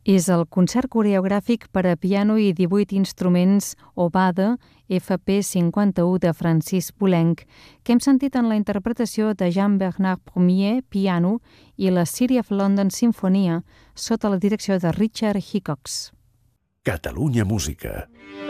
És el concert coreogràfic per a piano i 18 instruments Obada FP51 de Francis Poulenc, que hem sentit en la interpretació de Jean-Bernard Premier, piano, i la City of London Sinfonia, sota la direcció de Richard Hickox. Catalunya Música.